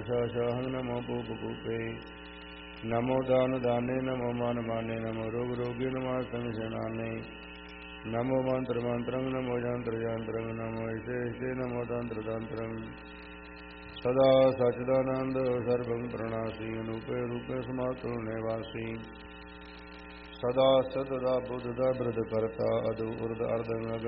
शाहं नमो भूप भूपे नमो दान दाने नमो मान माने नमो रोग रोगी नमो संशनाने नमो मंत्र मंत्रं नमो यंत्र यंत्रं नमो ऐसे नमो तंत्र तंत्रं सदा सच्चिदानंद सर्वं प्रणासी रूपे रूपे समातो निवासी सदा सदा बुद्धदा वृद्ध करता अदु उर्द अर्धंग